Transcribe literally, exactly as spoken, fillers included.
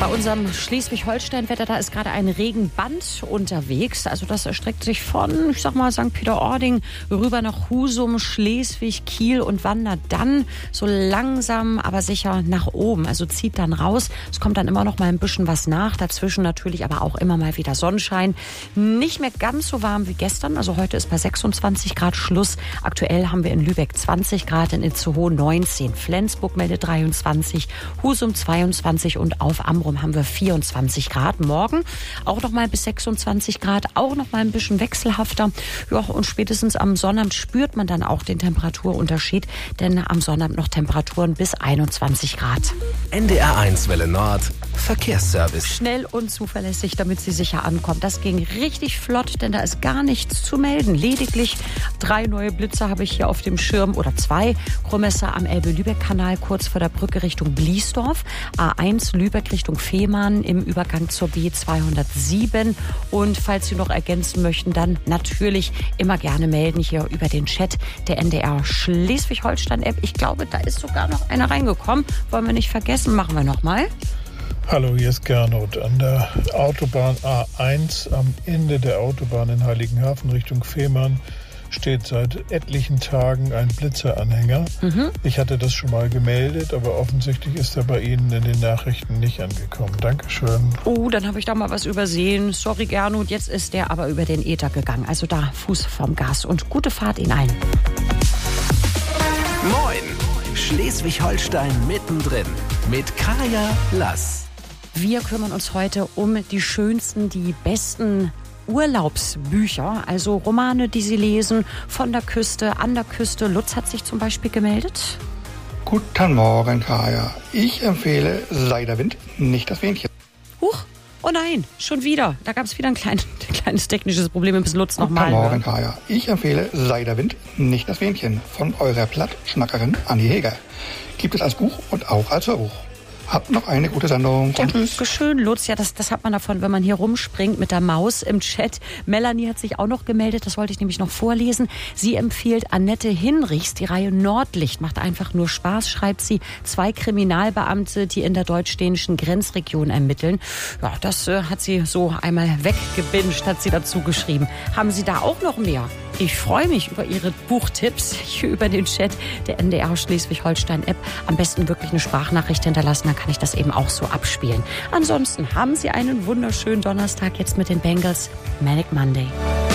Bei unserem Schleswig-Holstein-Wetter, da ist gerade ein Regenband unterwegs. Also das erstreckt sich von, ich sag mal, Sankt Peter-Ording rüber nach Husum, Schleswig, Kiel und wandert dann so langsam, aber sicher nach oben. Also zieht dann raus. Es kommt dann immer noch mal ein bisschen was nach. Dazwischen natürlich aber auch immer mal wieder Sonnenschein. Nicht mehr ganz so warm wie gestern. Also heute ist bei sechsundzwanzig Grad Schluss. Aktuell haben wir in Lübeck zwanzig Grad, in Itzehoe neunzehn. Flensburg meldet dreiundzwanzig, Husum zweiundzwanzig und auf Amrum haben wir vierundzwanzig Grad. Morgen auch noch mal bis sechsundzwanzig Grad, auch noch mal ein bisschen wechselhafter. Ja, und spätestens am Sonnabend spürt man dann auch den Temperaturunterschied, denn am Sonnabend noch Temperaturen bis einundzwanzig Grad. N D R eins Welle Nord, Verkehrsservice. Schnell und zuverlässig, damit Sie sicher ankommen. Das ging richtig flott, denn da ist gar nichts zu melden. Lediglich drei neue Blitzer habe ich hier auf dem Schirm oder zwei. Krummesser am Elbe-Lübeck-Kanal kurz vor der Brücke Richtung Bliesdorf. A eins Lübeck Richtung Fehmarn im Übergang zur B zweihundertsieben. Und falls Sie noch ergänzen möchten, dann natürlich immer gerne melden hier über den Chat der N D R Schleswig-Holstein-App. Ich glaube, da ist sogar noch einer reingekommen. Wollen wir nicht vergessen, machen wir noch mal. Hallo, hier ist Gernot. An der Autobahn A eins am Ende der Autobahn in Heiligenhafen Richtung Fehmarn steht seit etlichen Tagen ein Blitzeranhänger. Mhm. Ich hatte das schon mal gemeldet, aber offensichtlich ist er bei Ihnen in den Nachrichten nicht angekommen. Dankeschön. Oh, dann habe ich da mal was übersehen. Sorry, Gernot, jetzt ist der aber über den Äther gegangen. Also da Fuß vom Gas und gute Fahrt Ihnen allen. Moin, Schleswig-Holstein mittendrin mit Kaya Lass. Wir kümmern uns heute um die schönsten, die besten Urlaubsbücher, also Romane, die Sie lesen, von der Küste, an der Küste. Lutz hat sich zum Beispiel gemeldet. Guten Morgen, Kaya. Ich empfehle Sei der Wind, nicht das Fähnchen. Huch, oh nein, schon wieder. Da gab es wieder ein, klein, ein kleines technisches Problem. Wir müssen Lutz nochmal hören. Guten Morgen, Kaya. Ich empfehle Sei der Wind, nicht das Fähnchen von eurer Plattschnackerin Anni Heger. Gibt es als Buch und auch als Hörbuch. Habt noch eine gute Sendung. Dankeschön, Lutz. Ja, das, das hat man davon, wenn man hier rumspringt mit der Maus im Chat. Melanie hat sich auch noch gemeldet, das wollte ich nämlich noch vorlesen. Sie empfiehlt Annette Hinrichs, die Reihe Nordlicht. Macht einfach nur Spaß, schreibt sie. Zwei Kriminalbeamte, die in der deutsch-dänischen Grenzregion ermitteln. Ja, das äh, hat sie so einmal weggebinged, hat sie dazu geschrieben. Haben Sie da auch noch mehr? Ich freue mich über Ihre Buchtipps hier über den Chat der N D R Schleswig-Holstein-App. Am besten wirklich eine Sprachnachricht hinterlassen, dann kann ich das eben auch so abspielen. Ansonsten haben Sie einen wunderschönen Donnerstag jetzt mit den Bengals. Manic Monday.